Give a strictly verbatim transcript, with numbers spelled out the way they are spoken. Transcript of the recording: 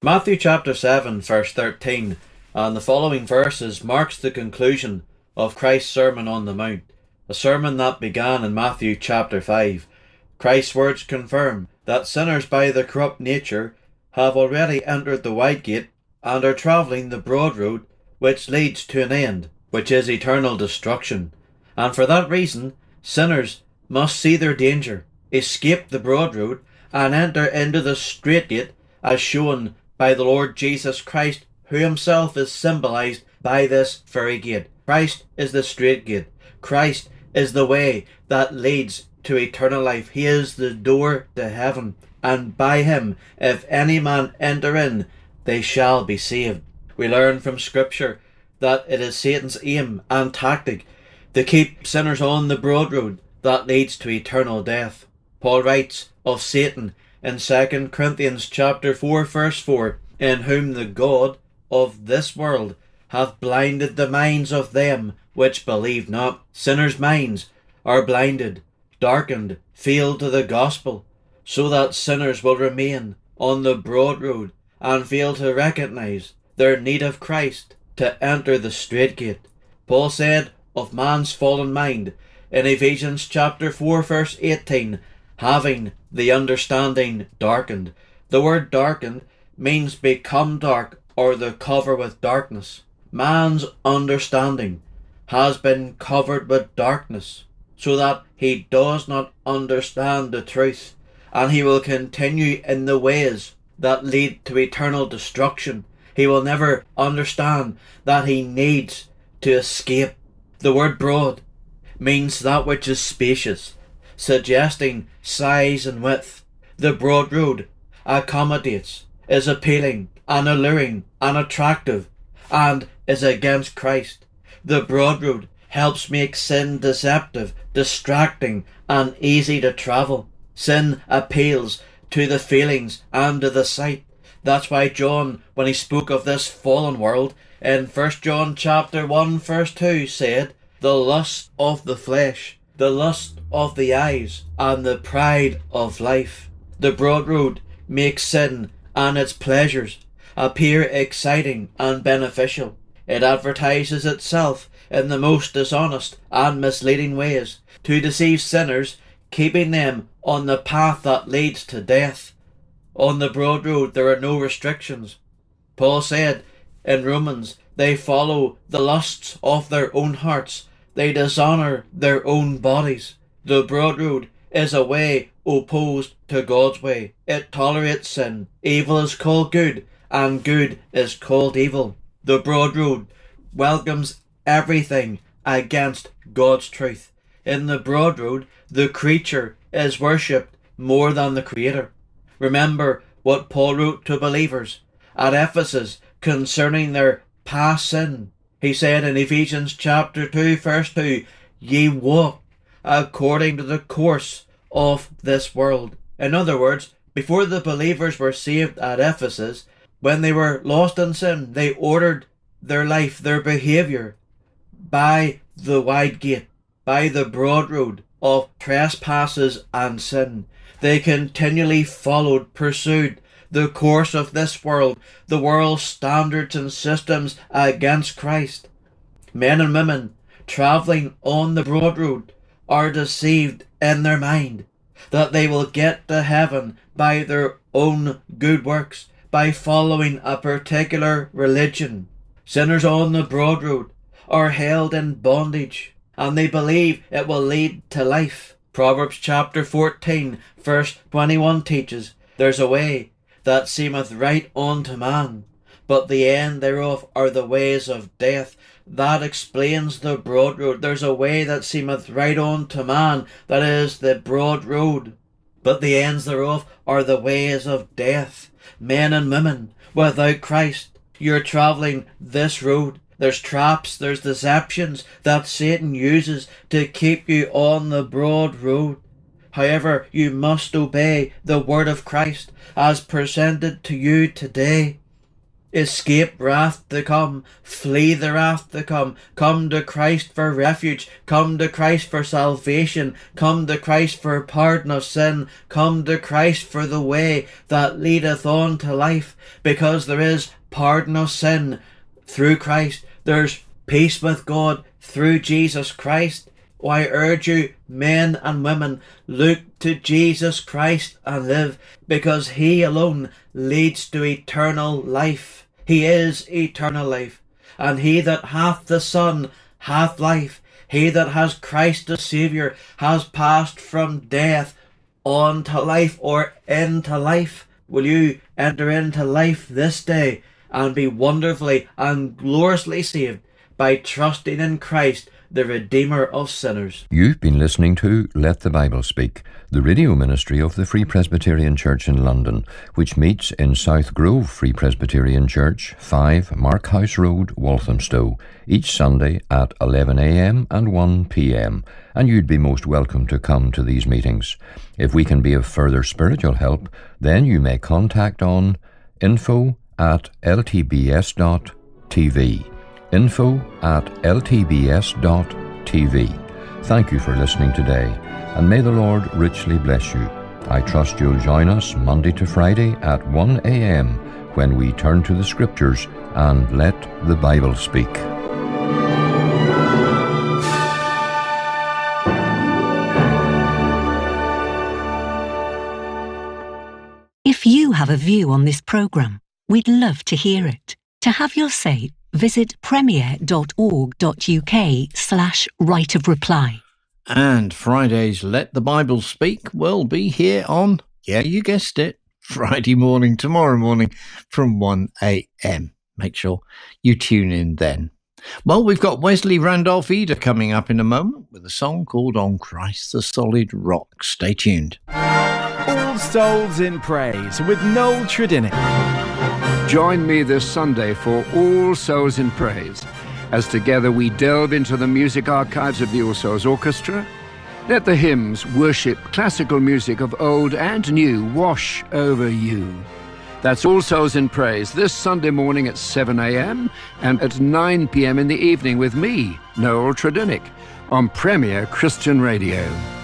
Matthew chapter seven verse thirteen and the following verses marks the conclusion of Christ's Sermon on the Mount, a sermon that began in Matthew chapter five. Christ's words confirm that sinners by their corrupt nature have already entered the wide gate and are travelling the broad road which leads to an end, which is eternal destruction. And for that reason, sinners must see their danger, escape the broad road, and enter into the straight gate as shown by the Lord Jesus Christ, who himself is symbolised by this very gate. Christ is the straight gate. Christ is the way that leads to eternal life. He is the door to heaven, and by him, if any man enter in, they shall be saved. We learn from Scripture that it is Satan's aim and tactic to keep sinners on the broad road that leads to eternal death. Paul writes of Satan in Second Corinthians chapter four verse four, in whom the God of this world hath blinded the minds of them which believe not. Sinners' minds are blinded, darkened, fail to the gospel, so that sinners will remain on the broad road and fail to recognise their need of Christ to enter the straight gate. Paul said of man's fallen mind in Ephesians chapter four verse eighteen, having the understanding darkened. The word darkened means become dark or the cover with darkness. Man's understanding has been covered with darkness so that he does not understand the truth, and he will continue in the ways that lead to eternal destruction. He will never understand that he needs to escape. The word broad means that which is spacious, suggesting size and width. The broad road accommodates, is appealing and alluring and attractive, and is against Christ. The broad road helps make sin deceptive, distracting, and easy to travel. Sin appeals to the feelings and to the sight. That's why John, when he spoke of this fallen world, in First John chapter one verse two said, the lust of the flesh, the lust of the eyes, and the pride of life. The broad road makes sin and its pleasures appear exciting and beneficial. It advertises itself in the most dishonest and misleading ways to deceive sinners, keeping them on the path that leads to death. On the broad road there are no restrictions. Paul said in Romans, they follow the lusts of their own hearts. They dishonour their own bodies. The broad road is a way opposed to God's way. It tolerates sin. Evil is called good, and good is called evil. The broad road welcomes everything against God's truth. In the broad road, the creature is worshipped more than the Creator. Remember what Paul wrote to believers at Ephesus concerning their past sin. He said in Ephesians chapter two verse two, ye walk according to the course of this world. In other words, before the believers were saved at Ephesus, when they were lost in sin, they ordered their life, their behaviour, by the wide gate, by the broad road of trespasses and sin. They continually followed, pursued the course of this world, the world's standards and systems against Christ. Men and women travelling on the broad road are deceived in their mind that they will get to heaven by their own good works, by following a particular religion. Sinners on the broad road are held in bondage, and they believe it will lead to life. Proverbs chapter fourteen verse twenty-one teaches, there's a way that seemeth right unto man, but the end thereof are the ways of death. That explains the broad road. There's a way that seemeth right unto man, that is the broad road, but the ends thereof are the ways of death. Men and women, without Christ, you're travelling this road. There's traps, there's deceptions that Satan uses to keep you on the broad road. However, you must obey the word of Christ as presented to you today. Escape wrath to come, flee the wrath to come. Come to Christ for refuge, come to Christ for salvation, come to Christ for pardon of sin, come to Christ for the way that leadeth on to life, because there is pardon of sin through Christ. There's peace with God through Jesus Christ. Oh, I urge you, men and women, look to Jesus Christ and live, because he alone leads to eternal life. He is eternal life. And he that hath the Son hath life. He that has Christ the Saviour has passed from death on to life, or into life. Will you enter into life this day and be wonderfully and gloriously saved by trusting in Christ, the Redeemer of sinners? You've been listening to Let the Bible Speak, the radio ministry of the Free Presbyterian Church in London, which meets in South Grove Free Presbyterian Church, five Mark House Road, Walthamstow, each Sunday at eleven a m and one p m, and you'd be most welcome to come to these meetings. If we can be of further spiritual help, then you may contact on info at l t b s dot t v. info at l t b s dot t v. Thank you for listening today, and may the Lord richly bless you. I trust you'll join us Monday to Friday at one a m when we turn to the Scriptures and let the Bible speak. If you have a view on this programme, we'd love to hear it. To have your say, visit premier dot org dot u k slash right of reply. And Friday's Let the Bible Speak will be here on, yeah, you guessed it, Friday morning, tomorrow morning from one a m. Make sure you tune in then. Well, we've got Wesley Randolph Eder coming up in a moment with a song called On Christ the Solid Rock. Stay tuned. All Souls in Praise with Noel Tredinnick. Join me this Sunday for All Souls in Praise, as together we delve into the music archives of the All Souls Orchestra. Let the hymns, worship, classical music of old and new wash over you. That's All Souls in Praise this Sunday morning at seven a m and at nine p m in the evening with me, Noel Tredinnick, on Premier Christian Radio.